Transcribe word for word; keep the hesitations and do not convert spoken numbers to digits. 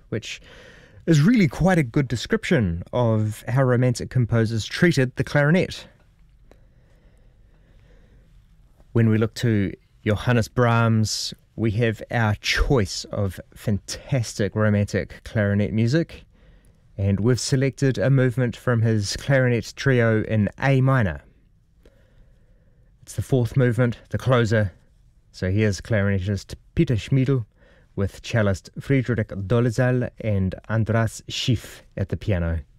which is really quite a good description of how Romantic composers treated the clarinet. When we look to Johannes Brahms, we have our choice of fantastic Romantic clarinet music, and we've selected a movement from his clarinet trio in A minor. It's the fourth movement, the closer. So here's clarinetist Peter Schmiedl with cellist Friedrich Dolezal and Andras Schiff at the piano.